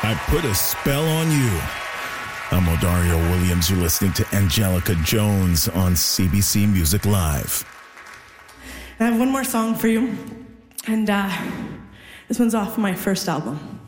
I Put a Spell on You. I'm Odario Williams. You're listening to Angelica Jones on CBC Music Live. I have one more song for you, and this one's off my first album.